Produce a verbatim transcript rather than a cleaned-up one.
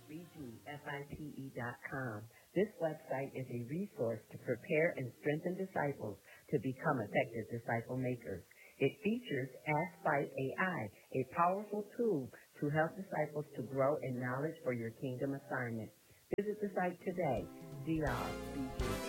B G Fipe dot com. This website is a resource to prepare and strengthen disciples to become effective disciple makers. It features Ask Fight A I, a powerful tool to help disciples to grow in knowledge for your kingdom assignment. Visit the site today, D R B G